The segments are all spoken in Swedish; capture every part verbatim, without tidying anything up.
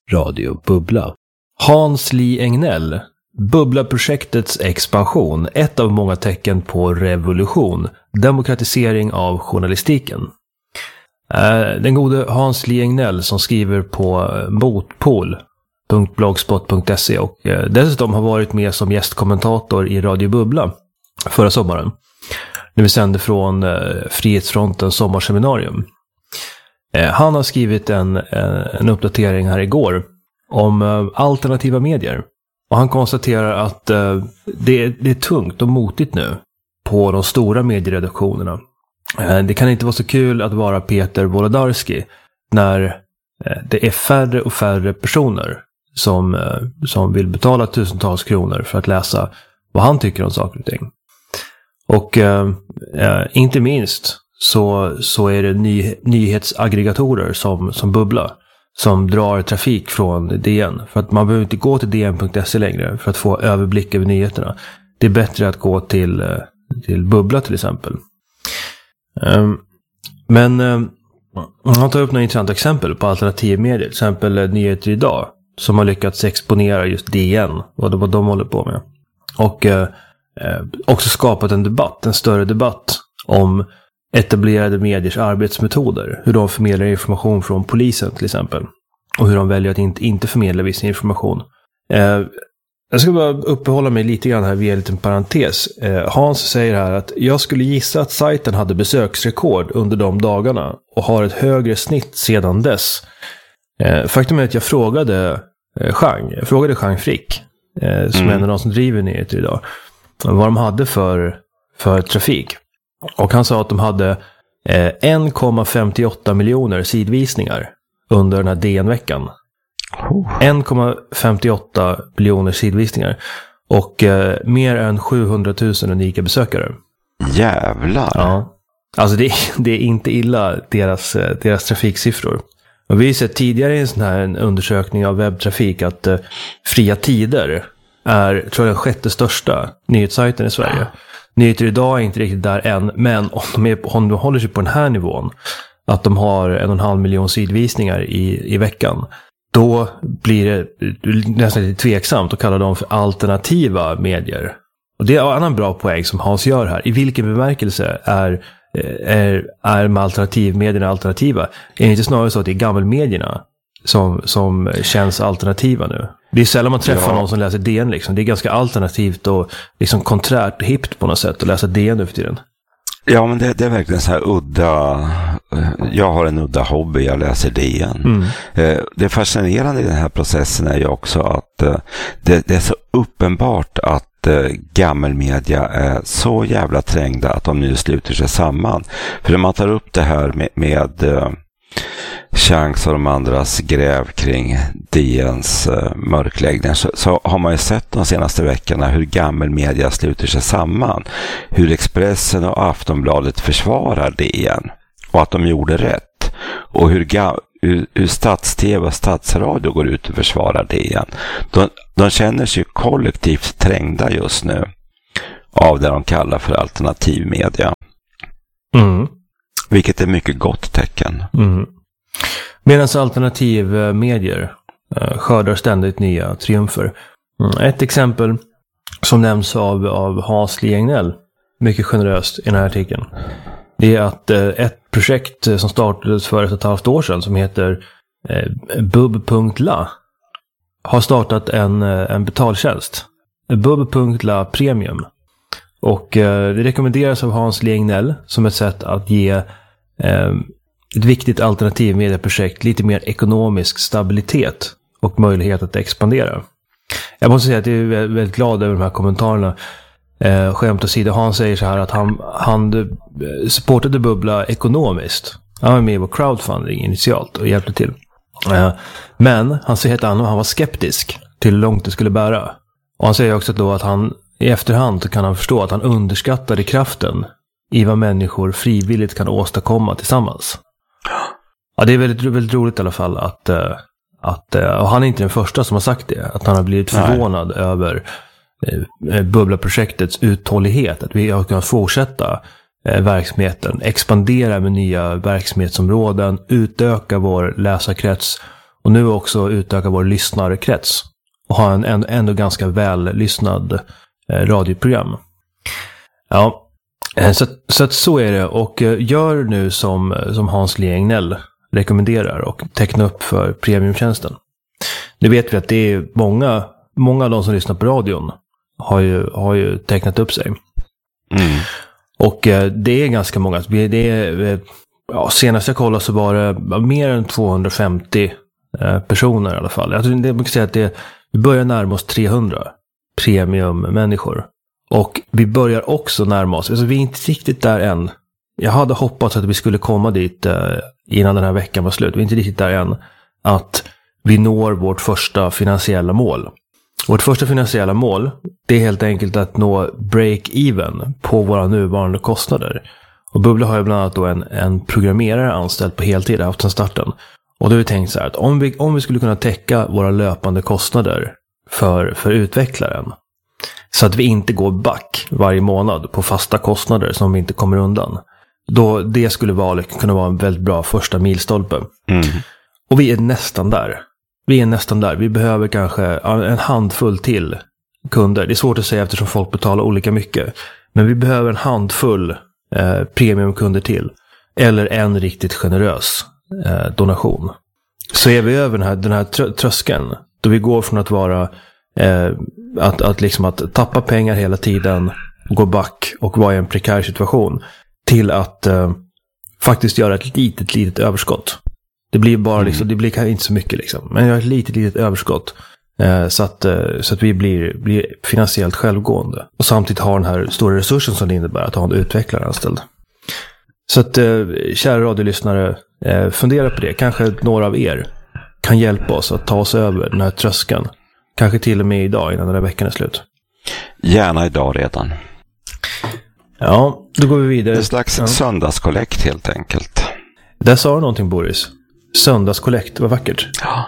Radio Bubbla. Hans Li Engnell. Bubbla-projektets expansion. Ett av många tecken på revolution. Demokratisering av journalistiken. Den gode Hans Li Engnell som skriver på motpol punkt blogspot punkt se och dessutom har varit med som gästkommentator i Radio Bubbla förra sommaren. När vi sände från Frihetsfrontens sommarseminarium. Han har skrivit en, en uppdatering här igår om alternativa medier. Och han konstaterar att det är, det är tungt och motigt nu på de stora medieredaktionerna. Det kan inte vara så kul att vara Peter Wolodarski när det är färre och färre personer som, som vill betala tusentals kronor för att läsa vad han tycker om saker och ting. Och eh, inte minst så, så är det ny, nyhetsaggregatorer som, som Bubbla som drar trafik från D N. För att man behöver inte gå till D N punkt se längre för att få överblick över nyheterna. Det är bättre att gå till, till Bubbla till exempel. Um, men um, han tar upp några intressanta exempel på alternativmedier. Till exempel Nyheter idag som har lyckats exponera just D N och det var de håller på med. Och uh, uh, också skapat en debatt, en större debatt om etablerade mediers arbetsmetoder. Hur de förmedlar information från polisen till exempel. Och hur de väljer att inte, inte förmedla viss information. Uh, Jag ska bara uppehålla mig lite grann här via en liten parentes. Eh, Hans säger här att jag skulle gissa att sajten hade besöksrekord under de dagarna och har ett högre snitt sedan dess. Eh, faktum är att jag frågade eh, Chang, jag frågade Chang Frick, eh, som mm. är en av de som driver Nyheter idag, vad de hade för, för trafik. Och han sa att de hade eh, en komma femtioåtta miljoner sidvisningar under den här D N-veckan. en komma femtioåtta miljoner sidvisningar och eh, mer än sjuhundratusen unika besökare. Jävlar. Ja. Alltså det, det är inte illa deras, deras trafiksiffror. Och vi har sett tidigare i en sån här en undersökning av webbtrafik att eh, Fria Tider är, tror jag, den sjätte största nyhetssajten i Sverige. Nyheter idag är inte riktigt där än, men om de, är, om de håller sig på den här nivån, att de har en och en halv miljon sidvisningar i, i veckan, då blir det nästan lite tveksamt att kalla dem för alternativa medier. Och det är en annan bra poäng som Hans gör här. I vilken bemärkelse är, är, är de alternativmedierna alternativa? Är det inte snarare så att det är gammelmedierna som, som känns alternativa nu? Det är sällan man träffar ja. någon som läser D N. Liksom. Det är ganska alternativt och liksom konträrt hippt på något sätt att läsa D N nu för tiden. Ja, men det, det är verkligen så här udda. Jag har en udda hobby, jag läser D N. Mm. Det fascinerande i den här processen är ju också att det, det är så uppenbart att gammelmedia är så jävla trängda att de nu sluter sig samman. För när man tar upp det här med, med Chans och de andras gräv kring D N:s uh, mörkläggning så, så har man ju sett de senaste veckorna hur gammelmedia sluter sig samman. Hur Expressen och Aftonbladet försvarar D N och att de gjorde rätt. Och hur, ga- hur, hur Stats-T V och Statsradio går ut och försvarar D N. De, de känner sig kollektivt trängda just nu av det de kallar för alternativmedia. Mm. Vilket är mycket gott tecken. Mm. Medan alternativmedier eh, skördar ständigt nya triumfer. Mm. Ett exempel som nämns av, av Hans Li Engnell, mycket generöst i den här artikeln, det är att eh, ett projekt som startades för ett och ett halvt år sedan som heter eh, bub punkt la har startat en, en betaltjänst. bub punkt la Premium. Och eh, det rekommenderas av Hans Li Engnell som ett sätt att ge eh, ett viktigt alternativmedieprojekt lite mer ekonomisk stabilitet och möjlighet att expandera. Jag måste säga att jag är väldigt glad över de här kommentarerna. Eh, skämt åsido, han säger så här att han, han supportade Bubbla ekonomiskt. Han var med i vår crowdfunding initialt och hjälpte till. Eh, men han säger att han, han var skeptisk till hur långt det skulle bära. Och han säger också då att han i efterhand så kan han förstå att han underskattade kraften i vad människor frivilligt kan åstadkomma tillsammans. Ja, det är väldigt, väldigt roligt i alla fall att, att, och han är inte den första som har sagt det, att han har blivit förvånad Nej. över Bubbla-projektets uthållighet, att vi har kunnat fortsätta verksamheten, expandera med nya verksamhetsområden, utöka vår läsarkrets Och nu också utöka vår lyssnarkrets. Och ha en, en ändå ganska väl lyssnad eh, radioprogram. Ja, eh, så, så att så är det. Och eh, gör nu som, som Hans Lie Egnell rekommenderar och teckna upp för premiumtjänsten. Nu vet vi att det är många, många av de som lyssnar på radion har ju, har ju tecknat upp sig. Mm. Och eh, det är ganska många. Det är, eh, ja, senast jag kollade så var det mer än tvåhundrafemtio eh, personer i alla fall. Jag tror det man kan säga att det, vi börjar närma oss trehundra premiummänniskor. Och vi börjar också närma oss, alltså vi är inte riktigt där än. Jag hade hoppats att vi skulle komma dit eh, innan den här veckan var slut. Vi är inte riktigt där än att vi når vårt första finansiella mål. Vårt första finansiella mål, det är helt enkelt att nå break-even på våra nuvarande kostnader. Och Bubbla har ju bland annat då en, en programmerare anställd på heltid haft sedan starten. Och då har vi tänkt så här att om vi, om vi skulle kunna täcka våra löpande kostnader för, för utvecklaren, så att vi inte går back varje månad på fasta kostnader som vi inte kommer undan, då det skulle vara, kunna vara en väldigt bra första milstolpe. Mm. Och vi är nästan där. Vi är nästan där. Vi behöver kanske en handfull till kunder. Det är svårt att säga eftersom folk betalar olika mycket. Men vi behöver en handfull eh, premiumkunder till. Eller en riktigt generös eh, donation. Så är vi över den här, den här trö- tröskeln. Då vi går från att vara eh, att, att, liksom att tappa pengar hela tiden, gå back och vara i en prekär situation, till att eh, faktiskt göra ett litet, litet överskott. Det blir bara liksom, mm. det blir inte så mycket liksom. Men jag har ett litet, litet överskott. Eh, så att, eh, så att vi blir, blir finansiellt självgående. Och samtidigt har den här stora resursen som det innebär att ha en utvecklare anställd. Så att, eh, kära radiolyssnare, eh, fundera på det. Kanske några av er kan hjälpa oss att ta oss över den här tröskeln. Kanske till och med idag innan den här veckan är slut. Gärna idag redan. Ja, då går vi vidare. En slags ja. söndagskollekt helt enkelt. Där sa du någonting, Boris. Söndagskollekt, vad vackert. Ja.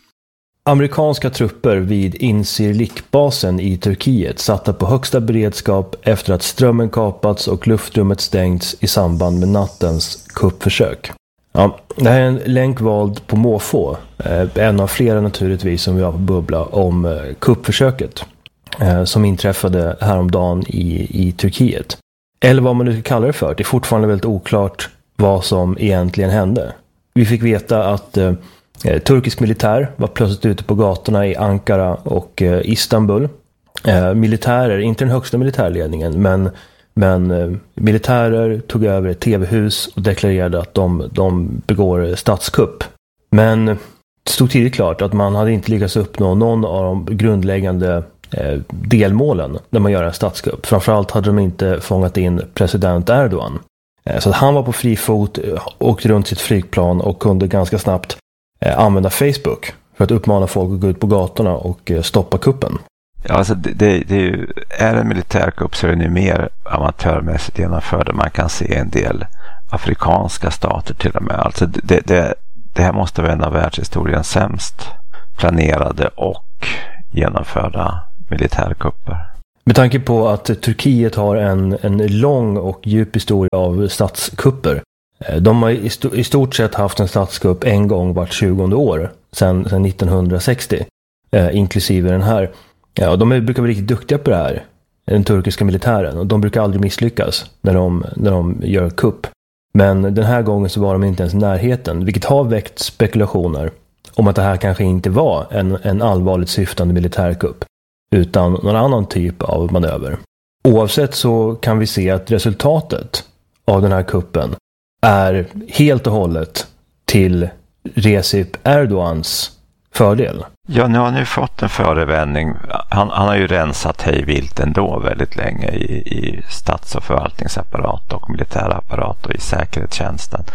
Amerikanska trupper vid Incirlik-basen i Turkiet satta på högsta beredskap efter att strömmen kapats och luftrummet stängts i samband med nattens kuppförsök. Ja, det här är en länk vald på måfå. Eh, en av flera naturligtvis som vi har på Bubbla om eh, kuppförsöket eh, som inträffade häromdagen i, i Turkiet. Eller vad man nu ska kalla det för. Det är fortfarande väldigt oklart vad som egentligen hände. Vi fick veta att eh, turkisk militär var plötsligt ute på gatorna i Ankara och eh, Istanbul. Eh, militärer, inte den högsta militärledningen, men, men eh, militärer tog över ett tv-hus och deklarerade att de, de begår statskupp. Men det stod tidigt klart att man hade inte lyckats uppnå någon av de grundläggande eh, delmålen när man gör en statskupp. Framförallt hade de inte fångat in president Erdogan. Så att han var på fri fot, åkte runt sitt flygplan och kunde ganska snabbt eh, använda Facebook för att uppmana folk att gå ut på gatorna och eh, stoppa kuppen. Ja, alltså det, det, det är, ju, är en militärkupp så är det nu mer amatörmässigt genomförd. Man kan se en del afrikanska stater till och med. Alltså det, det, det här måste vara en av världshistoriens sämst planerade och genomförda militärkupper. Med tanke på att Turkiet har en, en lång och djup historia av statskupper. De har i, st- i stort sett haft en statskupp en gång vart tjugonde år sedan, sedan nittonhundrasextio. Eh, inklusive den här. Ja, de är, brukar vara riktigt duktiga på det här. Den turkiska militären. Och de brukar aldrig misslyckas när de, när de gör kupp. Men den här gången så var de inte ens i närheten. Vilket har väckt spekulationer om att det här kanske inte var en, en allvarligt syftande militärkupp, utan någon annan typ av manöver. Oavsett så kan vi se att resultatet av den här kuppen är helt och hållet till Recep Erdogans fördel. Ja, nu har han ju fått en förevändning. Han, han har ju rensat hej vilt ändå väldigt länge i, i stats- och förvaltningsapparat och militärapparat och i säkerhetstjänsten.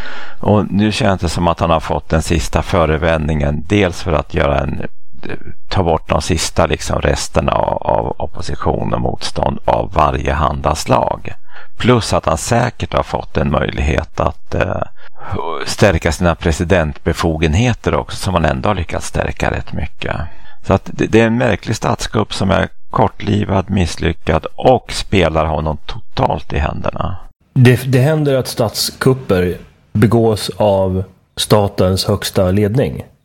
Och nu känns det som att han har fått den sista förevändningen, dels för att göra en ta bort de sista liksom resterna av, av opposition och motstånd av varje handaslag. Plus att han säkert har fått en möjlighet att eh, stärka sina presidentbefogenheter också, som han ändå har lyckats stärka rätt mycket. Så att det, det är en märklig statskupp som är kortlivad, misslyckad och spelar honom totalt i händerna. Det, det händer att statskupper begås av statens högsta ledning.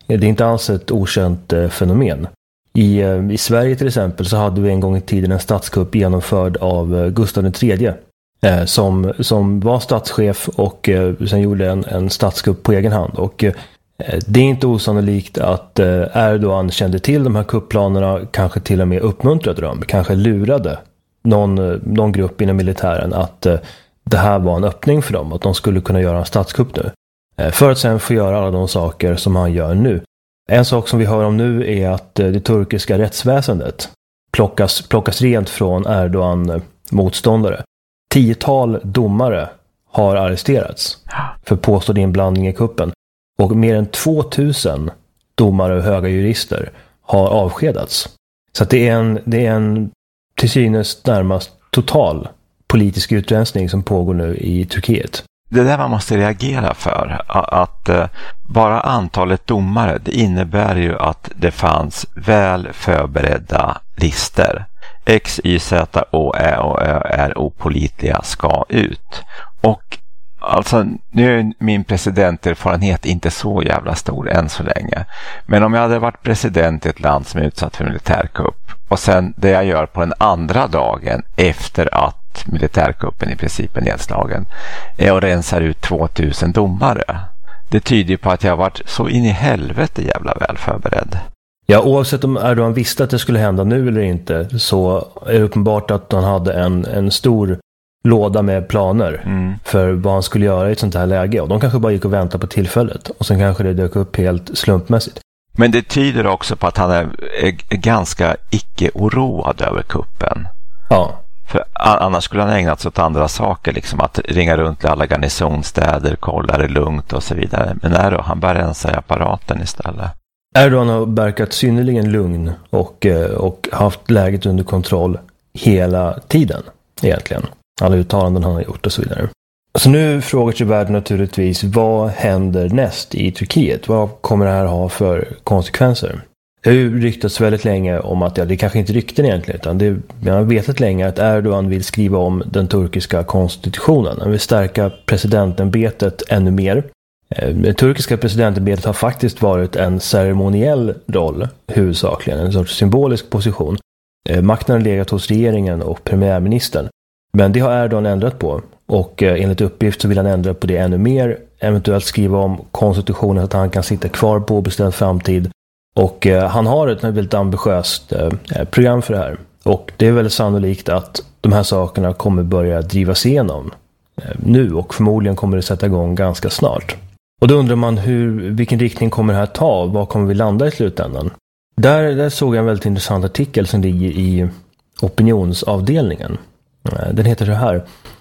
Det är inte alls ett okänt eh, fenomen. I, eh, I Sverige till exempel så hade vi en gång i tiden en statskupp genomförd av eh, Gustav den tredje eh, som, som var statschef och eh, sen gjorde en, en statskupp på egen hand. Och eh, det är inte osannolikt att eh, Erdogan kände till de här kuppplanerna, kanske till och med uppmuntrade dem, kanske lurade någon, någon grupp inom militären att eh, det här var en öppning för dem, att de skulle kunna göra en statskupp nu. Eh, för att sen få göra alla de saker som han gör nu. En sak som vi hör om nu är att eh, det turkiska rättsväsendet plockas, plockas rent från Erdogan-motståndare. Tiotal domare har arresterats för påstådd inblandning i kuppen. Och mer än tvåtusen domare och höga jurister har avskedats. Så att det är en, det är en till synes närmast total politisk utrensning som pågår nu i Turkiet. Det är där man måste reagera för. Att bara antalet domare, det innebär ju att det fanns väl förberedda lister. X, Y, Z, Å, Ä och Ö är opålitliga, ska ut. Och alltså, nu är min presidenterfarenhet inte så jävla stor än så länge. Men om jag hade varit president i ett land som är utsatt för militärkupp och sen det jag gör på den andra dagen efter att militärkuppen i princip är nedslagen är att rensa ut tvåtusen domare. Det tyder på att jag har varit så in i helvete jävla väl förberedd. Ja, oavsett om Erdogan visste att det skulle hända nu eller inte så är det uppenbart att han hade en, en stor låda med planer mm. för vad han skulle göra i ett sånt här läge. Och de kanske bara gick och väntade på tillfället. Och sen kanske det dök upp helt slumpmässigt. Men det tyder också på att han är, är ganska icke-oroad över kuppen. Ja. För annars skulle han ägnat sig åt andra saker. Liksom att ringa runt till alla garnisonstäder, kolla det lugnt och så vidare. Men nej då, han bara rensar i apparaten istället. Erdogan har verkat synnerligen lugn och, och haft läget under kontroll hela tiden egentligen. Alla uttalanden han har gjort och så vidare. Så nu frågar sig världen naturligtvis, vad händer näst i Turkiet? Vad kommer det här ha för konsekvenser? Det har ju ryktats väldigt länge om att, ja, det är kanske inte rykten egentligen, utan det, man har vetat länge att Erdogan vill skriva om den turkiska konstitutionen. Han vill stärka presidentämbetet ännu mer. Det turkiska presidentämbetet har faktiskt varit en ceremoniell roll, huvudsakligen, en sorts symbolisk position. Makten har legat hos regeringen och premiärministern. Men det har Erdogan ändrat på och eh, enligt uppgift så vill han ändra på det ännu mer. Eventuellt skriva om konstitutionen så att han kan sitta kvar på obestämd framtid. Och eh, han har ett väldigt ambitiöst eh, program för det här. Och det är väldigt sannolikt att de här sakerna kommer börja drivas igenom eh, nu och förmodligen kommer det sätta igång ganska snart. Och då undrar man hur, vilken riktning kommer det här ta? Var kommer vi landa i slutändan? Där, där såg jag en väldigt intressant artikel som ligger i opinionsavdelningen. Den heter så här: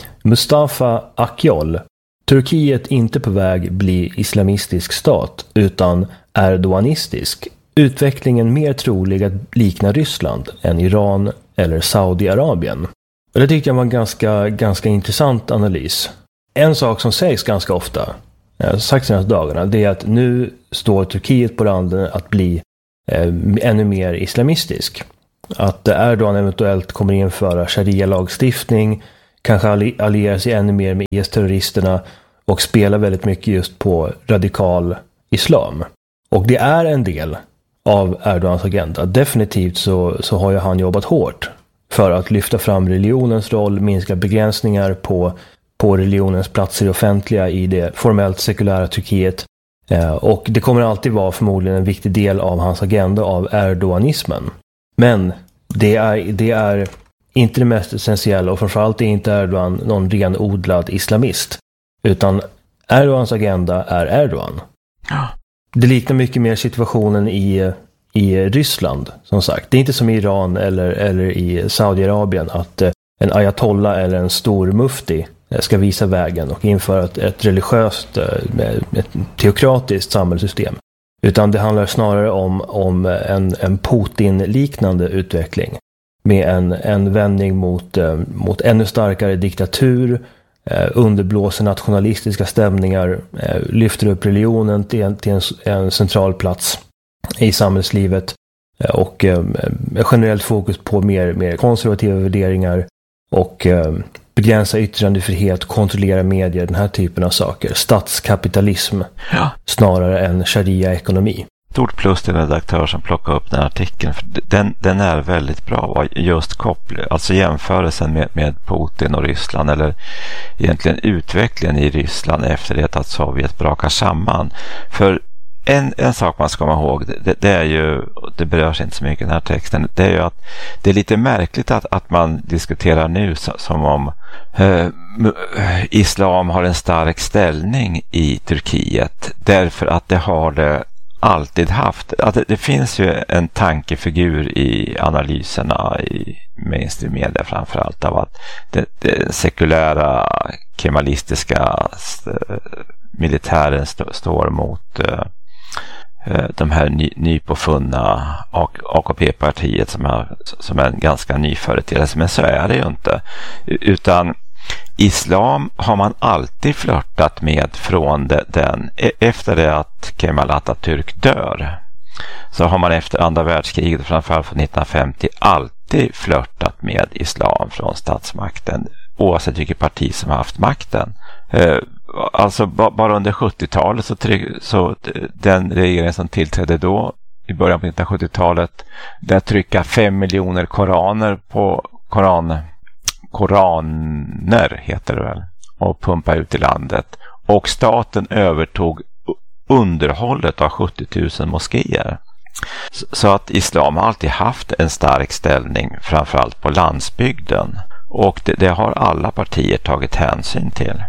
Mustafa Akyol. Turkiet inte på väg bli islamistisk stat utan erdoganistisk. Utvecklingen mer trolig att likna Ryssland än Iran eller Saudiarabien. Och det tyckte jag var en ganska, ganska intressant analys. En sak som sägs ganska ofta, jag har sagt senaste dagarna, det är att nu står Turkiet på randen att bli eh, ännu mer islamistisk. Att Erdogan eventuellt kommer införa sharia-lagstiftning, kanske alliera sig ännu mer med I S-terroristerna och spela väldigt mycket just på radikal islam. Och det är en del av Erdogans agenda. Definitivt så, så har ju han jobbat hårt för att lyfta fram religionens roll, minska begränsningar på, på religionens platser i offentliga i det formellt sekulära Turkiet. Eh, och det kommer alltid vara förmodligen en viktig del av hans agenda av erdoganismen. Men det är, det är inte det mest essentiella och framförallt är inte Erdogan någon renodlad islamist. Utan Erdogans agenda är Erdogan. Ja. Det liknar mycket mer situationen i, i Ryssland, som sagt. Det är inte som i Iran eller, eller i Saudiarabien att en ayatollah eller en stor mufti ska visa vägen och införa ett, ett religiöst, ett teokratiskt samhällssystem. Utan det handlar snarare om, om en, en Putin-liknande utveckling. Med en, en vändning mot, mot ännu starkare diktatur, eh, underblåser nationalistiska stämningar, eh, lyfter upp religionen till en, till en, en central plats i samhällslivet eh, och eh, generellt fokus på mer, mer konservativa värderingar och eh, begränsa yttrandefrihet, kontrollera medier, den här typen av saker. Statskapitalism, ja. Snarare än sharia-ekonomi. stort plus till den redaktör som plockade upp den här artikeln. För den, den är väldigt bra. Just koppling, alltså jämförelsen med, med Putin och Ryssland, eller egentligen utvecklingen i Ryssland efter det att Sovjet brakar samman. För En, en sak man ska komma ihåg, det, det är ju, det berörs inte så mycket i den här texten, det är ju att det är lite märkligt att, att man diskuterar nu så, som om eh, islam har en stark ställning i Turkiet, därför att det har det alltid haft. Att det, det finns ju en tankefigur i analyserna i mainstream media framförallt av att det, det sekulära kemalistiska st- militären st- står mot eh, de här ny, nypåfunna A K P-partiet som är, som är en ganska ny företeelse, men så är det ju inte. Utan islam har man alltid flörtat med från den, efter det att Kemal Atatürk dör, så har man efter andra världskriget, framförallt från nittonhundrafemtio, alltid flörtat med islam från statsmakten, oavsett vilket parti som har haft makten. Alltså bara under sjuttiotalet så, tryck, så den regeringen som tillträdde då i början på nittonhundrasjuttiotalet, där trycka fem miljoner koraner på koran, koraner heter det väl, och pumpa ut i landet, och staten övertog underhållet av sjuttio tusen moskéer. Så, så att islam har alltid haft en stark ställning, framförallt på landsbygden, och det, det har alla partier tagit hänsyn till.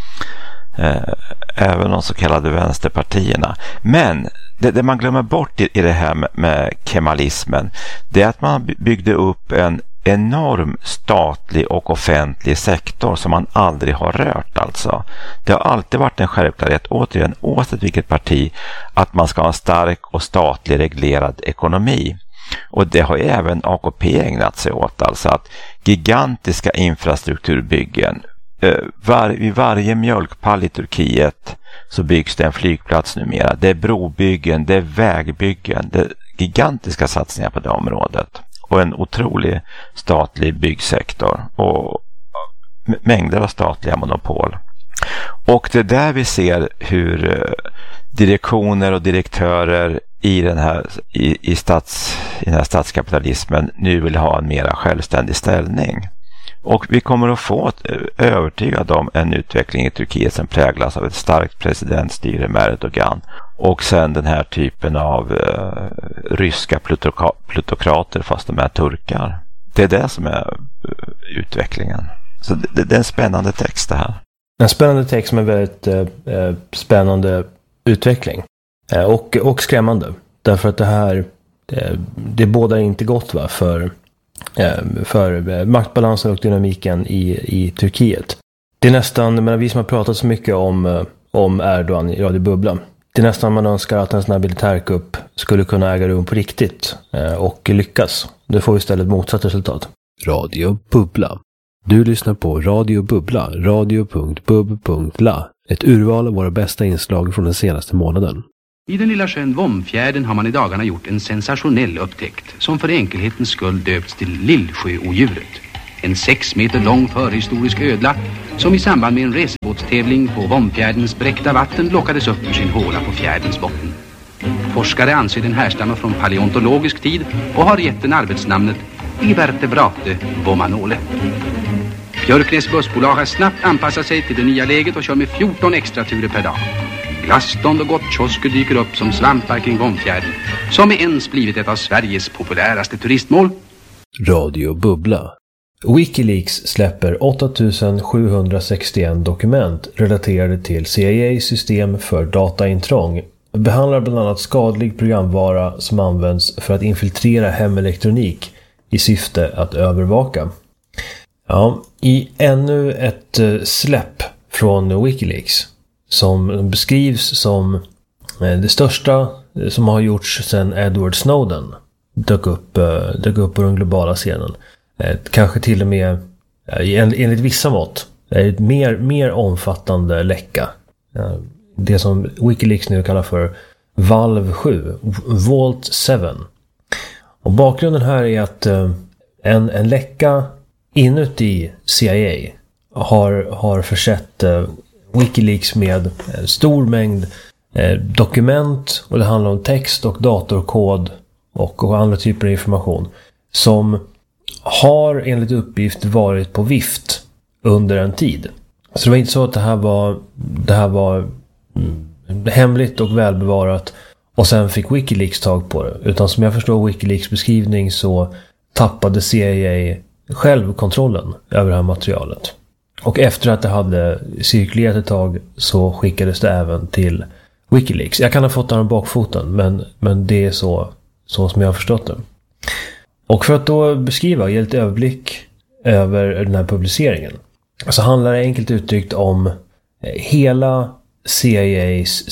Även de så kallade vänsterpartierna. Men det, det man glömmer bort i, i det här med, med kemalismen, det är att man byggde upp en enorm statlig och offentlig sektor som man aldrig har rört. Alltså. Det har alltid varit en självklarhet, återigen, oavsett vilket parti, att man ska ha en stark och statlig reglerad ekonomi. Och det har även A K P ägnat sig åt, alltså att gigantiska infrastrukturbyggen. Var, vid varje mjölkpall i Turkiet så byggs det en flygplats numera. Det är brobyggen, det är vägbyggen, det är gigantiska satsningar på det området. Och en otrolig statlig byggsektor och mängder av statliga monopol. Och det är där vi ser hur direktioner och direktörer i den här, i, i, stats, i den här statskapitalismen nu vill ha en mera självständig ställning. Och vi kommer att få ett, övertygad om en utveckling i Turkiet som präglas av ett starkt presidentstyre med Erdogan. Och sen den här typen av eh, ryska plutoka- plutokrater, fast de är turkar. Det är det som är eh, utvecklingen. Så det, det är en spännande text det här. En spännande text med väldigt eh, spännande utveckling. Eh, och, och skrämmande. Därför att det här, eh, det bådar inte gott va, för... för maktbalansen och dynamiken i, i Turkiet. Det är nästan, men vi som har pratat så mycket om, om Erdogan i Radio Bubbla, det är nästan man önskar att en sån här militärkupp skulle kunna äga rum på riktigt och lyckas. Det får istället motsatt resultat. Radio Bubbla. Du lyssnar på Radio Bubbla, radio punkt bub punkt la. Ett urval av våra bästa inslag från den senaste månaden. I den lilla sjön Vomfjärden har man i dagarna gjort en sensationell upptäckt som för enkelhetens skull döpts till Lillsjöodjuret. En sex meter lång förhistorisk ödla som i samband med en resebåtstävling på Vomfjärdens bräckta vatten lockades upp ur sin håla på fjärdens botten. Forskare anser den härstammar från paleontologisk tid och har gett den arbetsnamnet Ivertebrate vomanole. Björknäs bussbolag har snabbt anpassat sig till det nya läget och kör med fjorton extra turer per dag. Glasstånd och gottkiosker dyker upp som svampar kring Vomfjärden, som är ens blivit ett av Sveriges populäraste turistmål. Radio Bubbla. Wikileaks släpper åtta tusen sjuhundrasextioett dokument relaterade till C I A-system för dataintrång. Behandlar bland annat skadlig programvara som används för att infiltrera hemelektronik i syfte att övervaka. Ja, i ännu ett släpp från Wikileaks som beskrivs som det största som har gjorts sedan Edward Snowden dök upp, dök upp på den globala scenen. Kanske till och med enligt vissa mått ett mer, mer omfattande läcka. Det som Wikileaks nu kallar för Valve sju, Vault sju. Och bakgrunden här är att en, en läcka inuti C I A har, har försett Wikileaks med en stor mängd eh, dokument och det handlar om text och datorkod och, och andra typer av information som har enligt uppgift varit på vift under en tid. Så det var inte så att det här var, det här var mm, hemligt och välbevarat och sen fick Wikileaks tag på det. Utan som jag förstår Wikileaks beskrivning så tappade C I A själv kontrollen över det här materialet. Och efter att det hade cirkulerat ett tag så skickades det även till Wikileaks. Jag kan ha fått den här bakfoten, men, men det är så, så som jag har förstått det. Och för att då beskriva, ge lite överblick över den här publiceringen, så handlar det enkelt uttryckt om hela C I A:s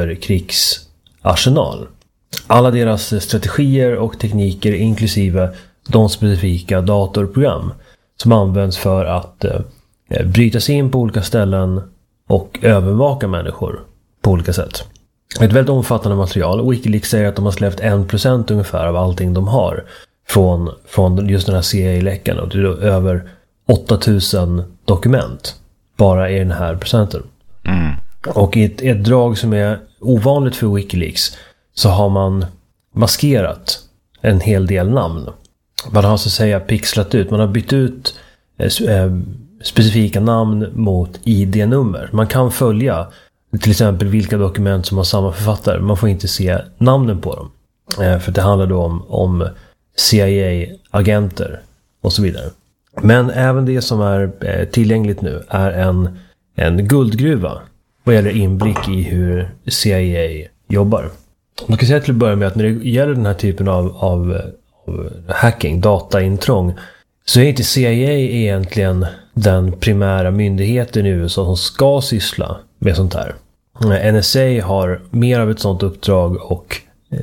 cyberkrigsarsenal. Alla deras strategier och tekniker inklusive de specifika datorprogram som används för att eh, bryta sig in på olika ställen och övervaka människor på olika sätt. Ett väldigt omfattande material. Wikileaks säger att de har släppt en procent ungefär av allting de har från, från just den här C I A-läckan. Och det är över åtta tusen dokument bara i den här procenten. Mm. Och i ett, ett drag som är ovanligt för Wikileaks så har man maskerat en hel del namn. Man har så att säga pixlat ut. Man har bytt ut eh, specifika namn mot I D-nummer. Man kan följa till exempel vilka dokument som har samma författare. Man får inte se namnen på dem. Eh, för det handlar då om, om C I A-agenter och så vidare. Men även det som är eh, tillgängligt nu är en, en guldgruva vad gäller inblick i hur C I A jobbar. Man kan säga till att börja med att när det gäller den här typen av, av, av hacking, dataintrång, så är inte C I A egentligen den primära myndigheten i U S A som ska syssla med sånt här. N S A har mer av ett sånt uppdrag och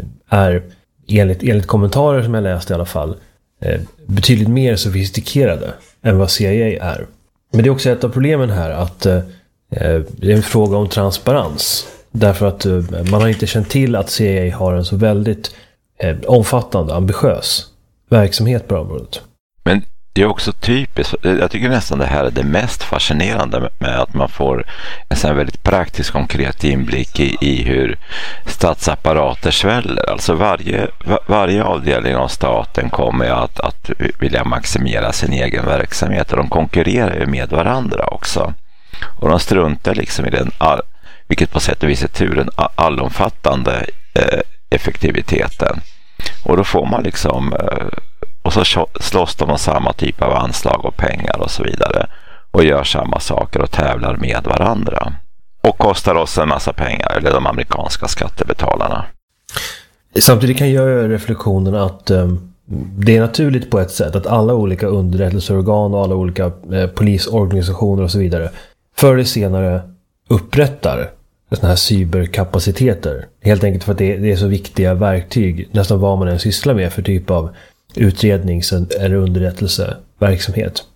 är enligt, enligt kommentarer som jag läst i alla fall betydligt mer sofistikerade än vad C I A är. Men det är också ett av problemen här att det är en fråga om transparens. Därför att man har inte känt till att C I A har en så väldigt omfattande, ambitiös verksamhet på området. Men det är också typiskt, jag tycker nästan det här är det mest fascinerande med att man får en sån här väldigt praktisk, konkret inblick i, i hur statsapparater sväller. Alltså varje, varje avdelning av staten kommer att, att vilja maximera sin egen verksamhet och de konkurrerar ju med varandra också. Och de struntar liksom i den, all, vilket på sätt och vis är turen, allomfattande eh, effektiviteten. Och då får man liksom... Eh, Och så slåss de om samma typ av anslag och pengar och så vidare. Och gör samma saker och tävlar med varandra. Och kostar oss en massa pengar, eller de amerikanska skattebetalarna. Samtidigt kan jag göra reflektionen att um, det är naturligt på ett sätt att alla olika underrättelseorgan och alla olika eh, polisorganisationer och så vidare förr eller senare upprättar sådana här cyberkapaciteter. Helt enkelt för att det, det är så viktiga verktyg, nästan vad man än sysslar med för typ av utrednings- eller underrättelseverksamhet.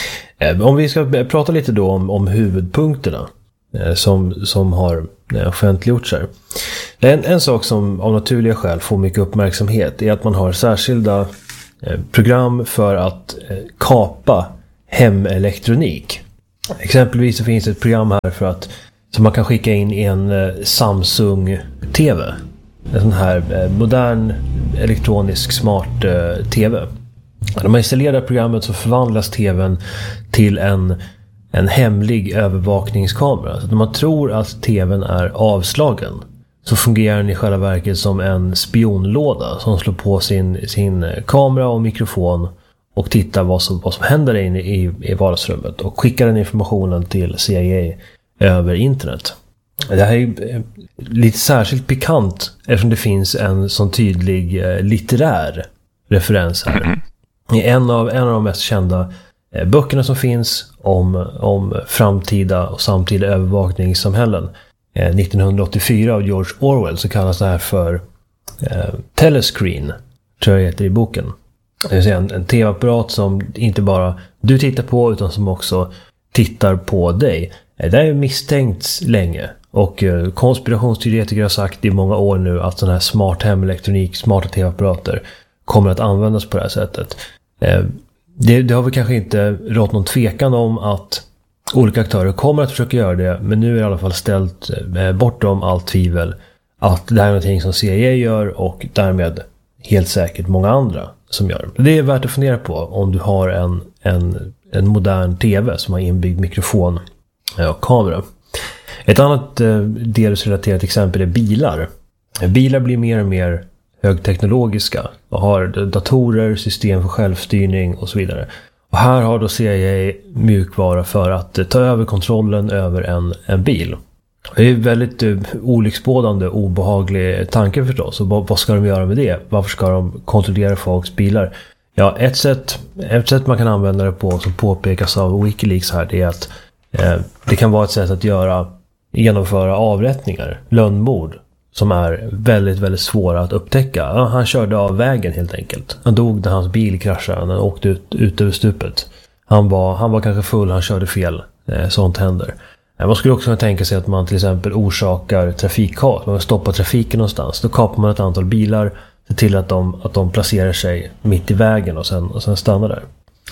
Om vi ska prata lite då om, om huvudpunkterna som, som har offentliggjorts här. En, en sak som av naturliga skäl får mycket uppmärksamhet är att man har särskilda program för att kapa hemelektronik. Exempelvis så finns ett program här för att som man kan skicka in i en Samsung-T V. En sån här modern elektronisk smart T V. När man installerar programmet så förvandlas T V:n till en, en hemlig övervakningskamera. Så när man tror att T V:n är avslagen så fungerar den i själva verket som en spionlåda som slår på sin, sin kamera och mikrofon och tittar vad som, vad som händer inne i, i vardagsrummet och skickar den informationen till C I A över internet. Det här är lite särskilt pikant eftersom det finns en sån tydlig eh, litterär referens här. I en av, en av de mest kända eh, böckerna som finns om, om framtida och samtida övervakningssamhällen eh, nittonhundraåttiofyra av George Orwell så kallas det här för eh, telescreen, tror jag det heter i boken. Det vill säga en, en tv-apparat som inte bara du tittar på utan som också tittar på dig. Det är misstänkt länge och konspirationsteoretiker har sagt i många år nu att sån här smart hemelektronik, smarta tv-apparater kommer att användas på det här sättet. Det, det har väl kanske inte rått någon tvekan om att olika aktörer kommer att försöka göra det, men nu är det i alla fall ställt eh, bortom allt tvivel att det här är någonting som C I A gör och därmed helt säkert många andra som gör. Det är värt att fundera på om du har en, en, en modern tv som har inbyggd mikrofon och kamera. Ett annat eh, delrelaterat exempel är bilar. Bilar blir mer och mer högteknologiska och har datorer, system för självstyrning och så vidare. Och här har då C I A mjukvara för att ta över kontrollen över en, en bil. Det är väldigt uh, olycksbådande, obehaglig tanke förstås. Och vad, vad ska de göra med det? Varför ska de kontrollera folks bilar? Ja, ett sätt, ett sätt man kan använda det på som påpekas av Wikileaks här, det är att eh, det kan vara ett sätt att göra, genomföra avrättningar, lönnmord, som är väldigt, väldigt svåra att upptäcka. Ja, han körde av vägen helt enkelt. Han dog när hans bil kraschade. Han åkte ut, ut över stupet. Han var, han var kanske full, han körde fel. Eh, sånt händer. Eh, man skulle också kunna tänka sig att man till exempel orsakar trafikkaos. Man stoppar trafiken någonstans. Då kapar man ett antal bilar. Ser till att de, att de placerar sig mitt i vägen och sen, och sen stannar där.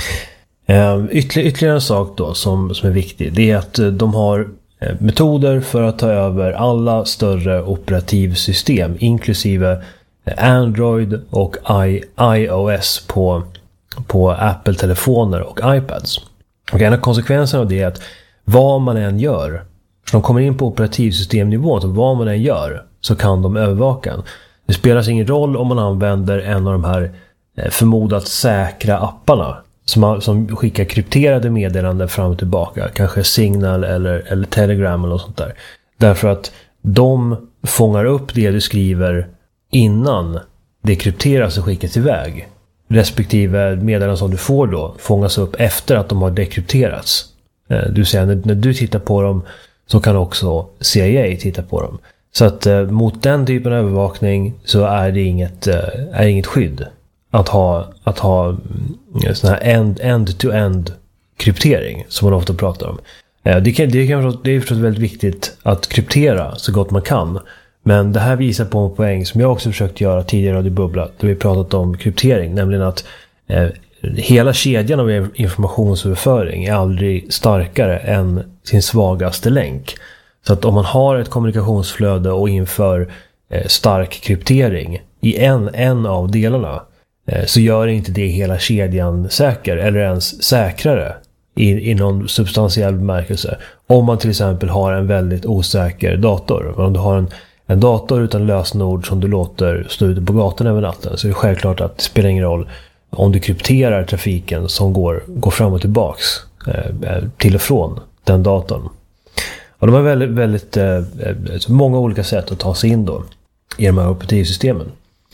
Eh, ytterligare, ytterligare en sak då som, som är viktig. Det är att de har metoder för att ta över alla större operativsystem, inklusive Android och I- iOS på, på Apple-telefoner och iPads. Och en av konsekvenserna av det är att vad man än gör, så de kommer in på operativsystemnivå, så vad man än gör så kan de övervaka en. Det spelar ingen roll om man använder en av de här förmodat säkra apparna Som, som skickar krypterade meddelanden fram och tillbaka. Kanske Signal eller, eller Telegram eller något sånt där. Därför att de fångar upp det du skriver innan det krypteras och skickas iväg. Respektive meddelanden som du får då fångas upp efter att de har dekrypterats. Du säger, när, när du tittar på dem så kan också C I A titta på dem. Så att eh, mot den typen av övervakning så är det inget, eh, är inget skydd. Att ha, att ha sån här end, end-to-end kryptering som man ofta pratar om. Det, kan, det, kan, det är förstås väldigt viktigt att kryptera så gott man kan. Men det här visar på en poäng som jag också försökt göra tidigare i Bubbla, då vi pratat om kryptering. Nämligen att eh, hela kedjan av informationsöverföring är aldrig starkare än sin svagaste länk. Så att om man har ett kommunikationsflöde och inför eh, stark kryptering i en, en av delarna, så gör inte det hela kedjan säker eller ens säkrare i, i någon substantiell bemärkelse. Om man till exempel har en väldigt osäker dator. Om du har en, en dator utan lösenord som du låter stå ute på gatan över natten, så är det självklart att det spelar ingen roll om du krypterar trafiken som går, går fram och tillbaks eh, till och från den datorn. Och de har väldigt, väldigt eh, många olika sätt att ta sig in då i de här operativsystemen.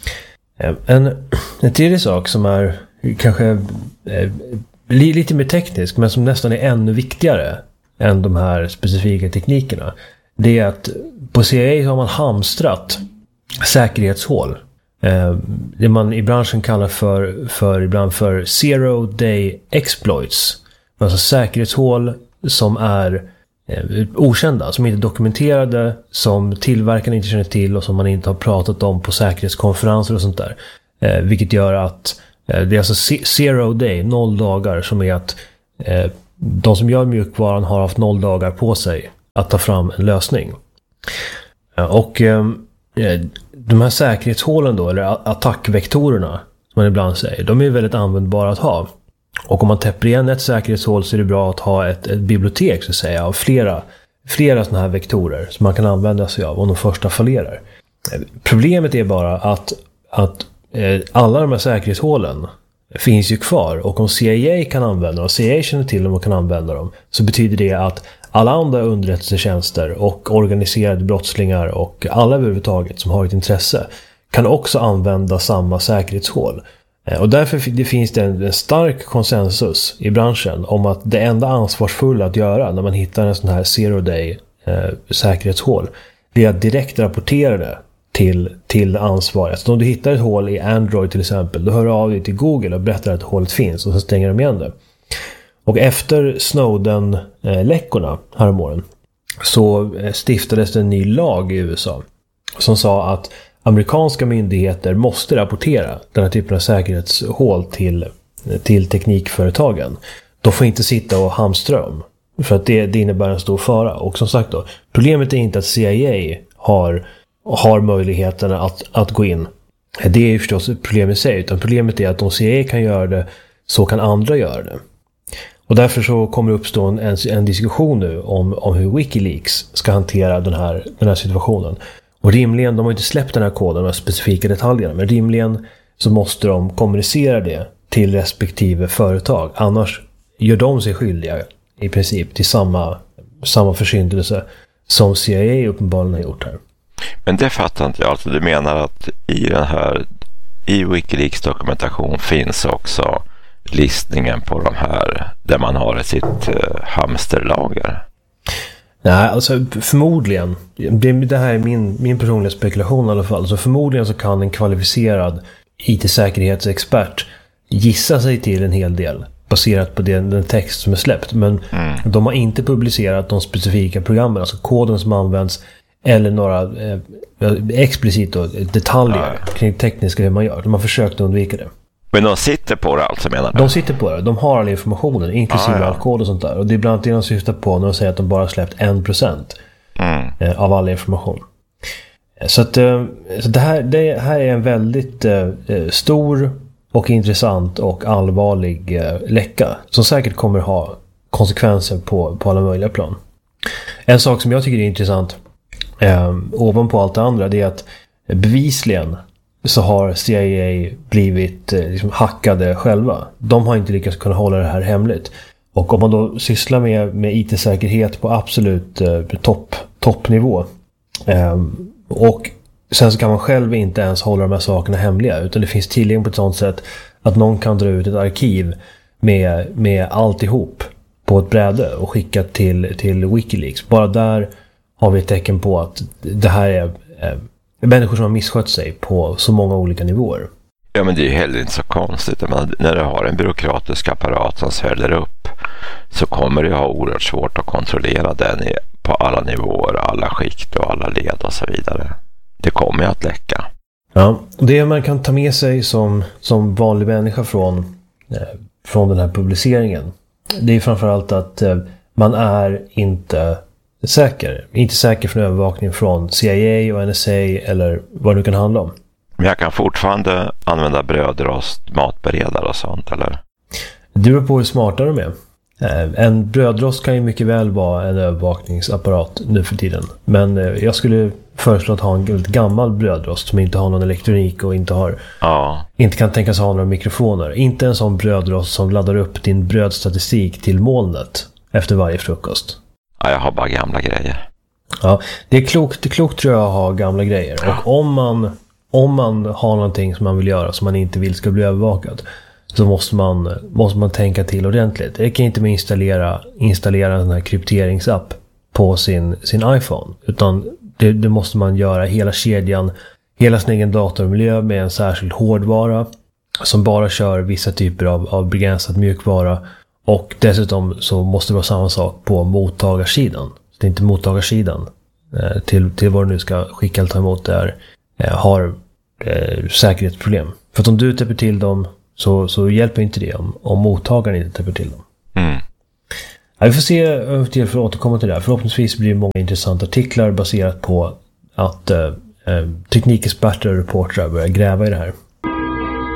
En, en tredje sak som är kanske eh, lite mer teknisk, men som nästan är ännu viktigare än de här specifika teknikerna, det är att på C I A har man hamstrat säkerhetshål. Eh, det man i branschen kallar för, för ibland för zero day exploits. Alltså säkerhetshål som är eh, okända, som inte är dokumenterade, som tillverkarna inte känner till och som man inte har pratat om på säkerhetskonferenser och sånt där. Eh, vilket gör att eh, det är alltså zero day, noll dagar, som är att eh, de som gör mjukvaran har haft noll dagar på sig att ta fram en lösning. Eh, och eh, de här säkerhetshålen då, eller attackvektorerna som man ibland säger, de är väldigt användbara att ha. Och om man täpper igen ett säkerhetshål så är det bra att ha ett, ett bibliotek så att säga av flera, flera sådana här vektorer som man kan använda sig av om de första fallerar. Problemet är bara att, att eh, alla de här säkerhetshålen finns ju kvar, och om C I A kan använda dem, C I A känner till dem och kan använda dem, så betyder det att alla andra underrättelsetjänster och organiserade brottslingar och alla överhuvudtaget som har ett intresse kan också använda samma säkerhetshål. Och därför det finns det en, en stark konsensus i branschen om att det enda ansvarsfulla att göra när man hittar en sån här zero day eh, säkerhetshål, det är att direkt rapportera det till, till ansvaret. Så om du hittar ett hål i Android till exempel, då hör du av dig till Google och berättar att hålet finns, och så stänger de igen det. Och efter Snowden-läckorna häromåren så stiftades det en ny lag i U S A som sa att amerikanska myndigheter måste rapportera den här typen av säkerhetshål till, till teknikföretagen. De får inte sitta och hamstra om. För att det, det innebär en stor fara. Och som sagt då, problemet är inte att C I A har, har möjligheten att, att gå in. Det är ju förstås ett problem i sig. Utan problemet är att om C I A kan göra det, så kan andra göra det. Och därför så kommer det uppstå en, en diskussion nu om, om hur WikiLeaks ska hantera den här, den här situationen. Och rimligen, de har inte släppt den här koden med specifika detaljer, men rimligen så måste de kommunicera det till respektive företag. Annars gör de sig skyldiga i princip till samma, samma försyndelse som C I A uppenbarligen har gjort här. Men det fattar inte jag. Alltså, du menar att i den här i WikiLeaks dokumentation finns också listningen på de här där man har sitt uh, hamsterlager? Nej, alltså förmodligen. Det, det här är min, min personliga spekulation i alla fall. Så förmodligen så kan en kvalificerad I T-säkerhetsexpert gissa sig till en hel del baserat på den, den text som är släppt. Men mm. de har inte publicerat de specifika programmen, alltså koden som används eller några eh, explicit då, detaljer Nej. kring tekniska hur man gör. De har försökt undvika det. Men de sitter på det alltså, menar du? De sitter på det. De har all informationen, inklusive ah, ja. all kod och sånt där. Och det är bland annat det de syftar på när de säger att de bara har släppt en procent mm. av all information. Så, att, så det, här, det här är en väldigt eh, stor och intressant och allvarlig eh, läcka som säkert kommer ha konsekvenser på, på alla möjliga plan. En sak som jag tycker är intressant eh, ovanpå allt det andra, det är att bevisligen så har C I A blivit eh, liksom hackade själva. De har inte lyckats kunna hålla det här hemligt. Och om man då sysslar med, med I T-säkerhet på absolut eh, topp, toppnivå eh, och sen så kan man själv inte ens hålla de här sakerna hemliga, utan det finns tillgång på ett sånt sätt att någon kan dra ut ett arkiv med, med alltihop på ett bräde och skicka till, till WikiLeaks. Bara där har vi ett tecken på att det här är eh, människor som har misskött sig på så många olika nivåer. Ja, men det är ju heller inte så konstigt. Men när du har en byråkratisk apparat som sväller upp så kommer det ha oerhört svårt att kontrollera den på alla nivåer, alla skikt och alla led och så vidare. Det kommer att läcka. Ja, det man kan ta med sig som, som vanlig människa från, eh, från den här publiceringen, det är framförallt att eh, man är inte säker. Inte säker för en övervakning från C I A och N S A eller vad det kan handla om. Men jag kan fortfarande använda brödrost, matberedare och sånt, eller? Det beror på hur smarta de är. En brödrost kan ju mycket väl vara en övervakningsapparat nu för tiden. Men jag skulle föreslå att ha en väldigt gammal brödrost som inte har någon elektronik och inte har ja. inte kan tänkas ha några mikrofoner. Inte en sån brödrost som laddar upp din brödstatistik till molnet efter varje frukost. Ja, jag har bara gamla grejer. Ja, det är klokt, det är klokt tror jag att ha gamla grejer. Ja. Och om man, om man har någonting som man vill göra som man inte vill ska bli övervakad, så måste man, måste man tänka till ordentligt. Det kan inte med installera, installera en sån här krypteringsapp på sin, sin iPhone. Utan det, det måste man göra hela kedjan, hela sin egen datormiljö med en särskild hårdvara som bara kör vissa typer av, av begränsad mjukvara. Och dessutom så måste det vara samma sak på mottagarsidan. Så det är inte mottagarsidan eh, till, till vad du nu ska skicka eller ta emot där eh, har eh, säkerhetsproblem. För att om du täpper till dem så, så hjälper inte det om, om mottagaren inte täpper till dem. Mm. Ja, vi får se över till för att återkomma till det här. Förhoppningsvis blir det många intressanta artiklar baserat på att eh, teknikexperter och reportrar börjar gräva i det här.